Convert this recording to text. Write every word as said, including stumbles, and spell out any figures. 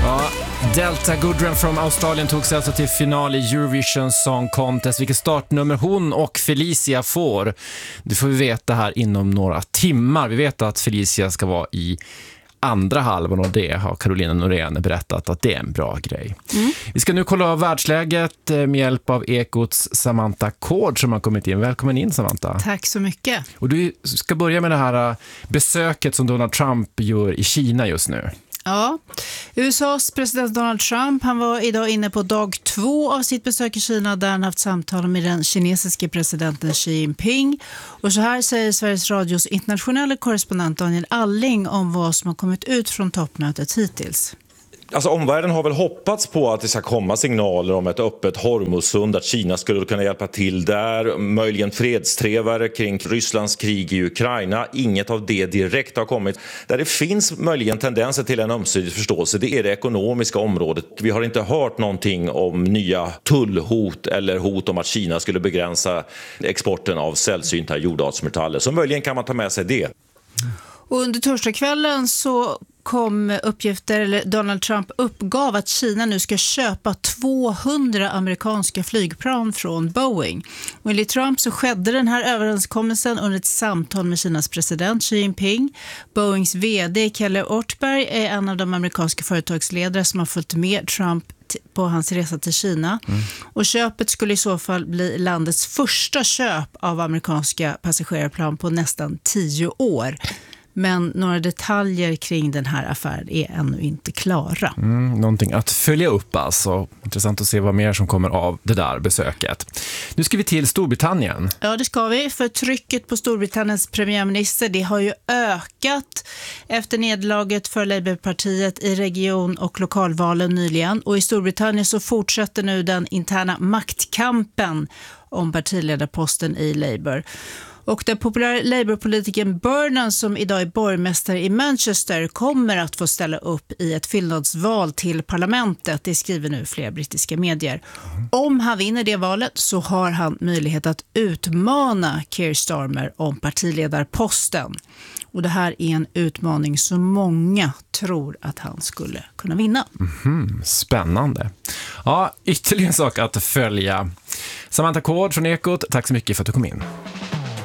Ja, Delta Goodrem från Australien tog sig alltså till final i Eurovision Song Contest. Vilket startnummer hon och Felicia får. Det får vi veta här inom några timmar. Vi vet att Felicia ska vara i andra halvan, och det har Carolina Norén berättat att det är en bra grej. Mm. Vi ska nu kolla av världsläget med hjälp av Ekots Samantha Kård som har kommit in. Välkommen in, Samantha. Tack så mycket. Och du ska börja med det här besöket som Donald Trump gör i Kina just nu. Ja, U S A:s president Donald Trump, han var idag inne på dag två av sitt besök i Kina där han haft samtal med den kinesiske presidenten Xi Jinping. Och så här säger Sveriges Radios internationella korrespondent Daniel Alling om vad som har kommit ut från toppmötet hittills. Alltså omvärlden har väl hoppats på att det ska komma signaler om ett öppet Hormuzsund, att Kina skulle kunna hjälpa till där, möjligen fredstrevare kring Rysslands krig i Ukraina. Inget av det direkt har kommit. Där det finns möjligen tendenser till en ömsesidig förståelse, det är det ekonomiska området. Vi har inte hört någonting om nya tullhot eller hot om att Kina skulle begränsa exporten av sällsynta jordartsmetaller. Så möjligen kan man ta med sig det. Och under torsdagskvällen så kom uppgifter, eller Donald Trump uppgav att Kina nu ska köpa tvåhundra amerikanska flygplan från Boeing. Och enligt Trump så skedde den här överenskommelsen under ett samtal med Kinas president Xi Jinping. Boeings vd Kelly Ortberg är en av de amerikanska företagsledare som har följt med Trump på hans resa till Kina. Mm. Och köpet skulle i så fall bli landets första köp av amerikanska passagerarplan på nästan tio år. Men några detaljer kring den här affären är ännu inte klara. Mm, någonting att följa upp alltså. Intressant att se vad mer som kommer av det där besöket. Nu ska vi till Storbritannien. Ja, det ska vi. För trycket på Storbritanniens premiärminister, det har ju ökat efter nederlaget för Labourpartiet i region- och lokalvalen nyligen. Och i Storbritannien så fortsätter nu den interna maktkampen om partiledarposten i Labour. Och den populära Labour-politikern Burnham, som idag är borgmästare i Manchester, kommer att få ställa upp i ett fyllnadsval till parlamentet. Det skriver nu flera brittiska medier. Mm. Om han vinner det valet så har han möjlighet att utmana Keir Starmer om partiledarposten. Och det här är en utmaning som många tror att han skulle kunna vinna. Mm-hmm. Spännande. Ja, ytterligare en sak att följa. Samantha Kård från Ekot, tack så mycket för att du kom in.